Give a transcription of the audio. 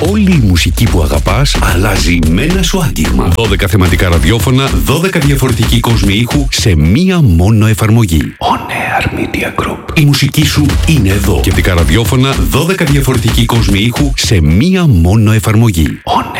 Όλη η μουσική που αγαπάς αλλάζει με ένα σου άκυρμα. 12 θεματικά ραδιόφωνα, 12 διαφορετικοί κόσμοι ήχου σε μία μόνο εφαρμογή. On Air Media Group. Η μουσική σου είναι εδώ. Κεντρικά ραδιόφωνα, 12 διαφορετικοί κόσμοι ήχου σε μία μόνο εφαρμογή. On